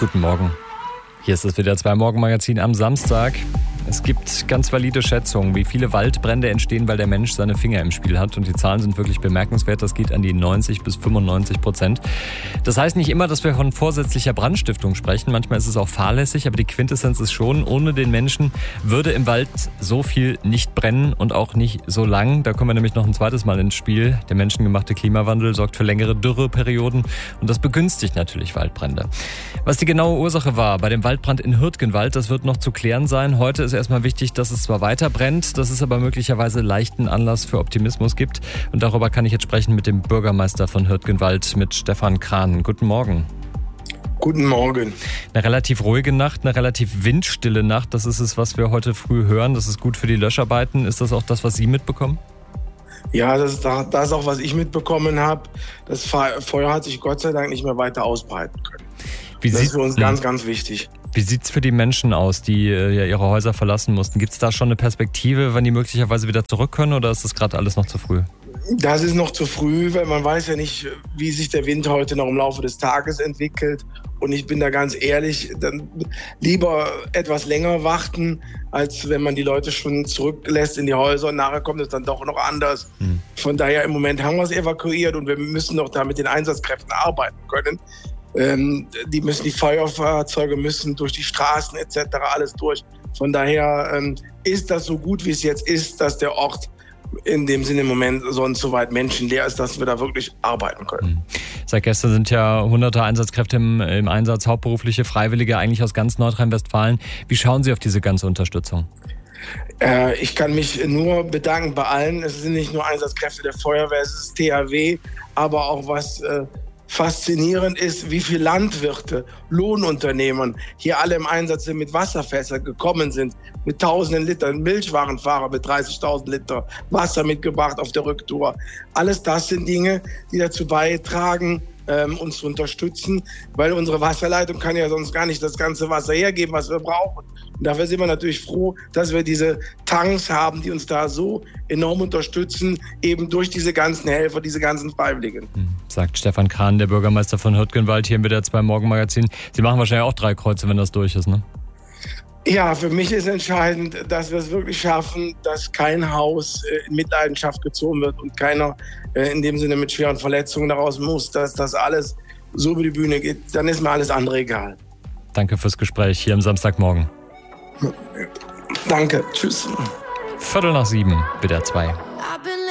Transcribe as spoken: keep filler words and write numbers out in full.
Guten Morgen. Hier ist das W D R zwei Morgenmagazin am Samstag. Es gibt ganz valide Schätzungen, wie viele Waldbrände entstehen, weil der Mensch seine Finger im Spiel hat. Und die Zahlen sind wirklich bemerkenswert. Das geht an die neunzig bis fünfundneunzig Prozent. Das heißt nicht immer, dass wir von vorsätzlicher Brandstiftung sprechen. Manchmal ist es auch fahrlässig. Aber die Quintessenz ist schon, ohne den Menschen würde im Wald so viel nicht brennen und auch nicht so lang. Da kommen wir nämlich noch ein zweites Mal ins Spiel. Der menschengemachte Klimawandel sorgt für längere Dürreperioden. Und das begünstigt natürlich Waldbrände. Was die genaue Ursache war bei dem Waldbrand in Hürtgenwald, das wird noch zu klären sein. Heute ist erstmal wichtig, dass es zwar weiter brennt, dass es aber möglicherweise leichten Anlass für Optimismus gibt. Und darüber kann ich jetzt sprechen mit dem Bürgermeister von Hürtgenwald, mit Stefan Krahn. Guten Morgen. Guten Morgen. Eine relativ ruhige Nacht, eine relativ windstille Nacht. Das ist es, was wir heute früh hören. Das ist gut für die Löscharbeiten. Ist das auch das, was Sie mitbekommen? Ja, das ist das ist auch, was ich mitbekommen habe. Das Feuer hat sich Gott sei Dank nicht mehr weiter ausbreiten können. Wie das sieht, ist für uns ganz, ganz wichtig. Wie sieht es für die Menschen aus, die ja ihre Häuser verlassen mussten? Gibt es da schon eine Perspektive, wann die möglicherweise wieder zurück können, oder ist das gerade alles noch zu früh? Das ist noch zu früh, weil man weiß ja nicht, wie sich der Wind heute noch im Laufe des Tages entwickelt. Und ich bin da ganz ehrlich, dann lieber etwas länger warten, als wenn man die Leute schon zurücklässt in die Häuser und nachher kommt es dann doch noch anders. Hm. Von daher im Moment haben wir es evakuiert und wir müssen noch da mit den Einsatzkräften arbeiten können. Ähm, die müssen, die Feuerfahrzeuge müssen durch die Straßen et cetera alles durch. Von daher ähm, ist das so gut, wie es jetzt ist, dass der Ort in dem Sinne im Moment sonst so weit menschenleer ist, dass wir da wirklich arbeiten können. Seit gestern sind ja hunderte Einsatzkräfte im, im Einsatz, hauptberufliche Freiwillige eigentlich aus ganz Nordrhein-Westfalen. Wie schauen Sie auf diese ganze Unterstützung? Äh, ich kann mich nur bedanken bei allen. Es sind nicht nur Einsatzkräfte der Feuerwehr, es ist T H W, aber auch was äh, faszinierend ist, wie viele Landwirte, Lohnunternehmen hier alle im Einsatz sind, mit Wasserfässern gekommen sind, mit tausenden Litern, Milchwarenfahrer mit dreißigtausend Liter Wasser mitgebracht auf der Rücktour. Alles das sind Dinge, die dazu beitragen, ähm, uns zu unterstützen, weil unsere Wasserleitung kann ja sonst gar nicht das ganze Wasser hergeben, was wir brauchen. Und dafür sind wir natürlich froh, dass wir diese Tanks haben, die uns da so enorm unterstützen, eben durch diese ganzen Helfer, diese ganzen Freiwilligen. Sagt Stefan Krahn, der Bürgermeister von Hürtgenwald, hier im W D R zwei Morgenmagazin. Sie machen wahrscheinlich auch drei Kreuze, wenn das durch ist, ne? Ja, für mich ist entscheidend, dass wir es wirklich schaffen, dass kein Haus in Mitleidenschaft gezogen wird und keiner in dem Sinne mit schweren Verletzungen daraus muss, dass das alles so über die Bühne geht. Dann ist mir alles andere egal. Danke fürs Gespräch hier am Samstagmorgen. Danke, tschüss. Viertel nach sieben, W D R zwei.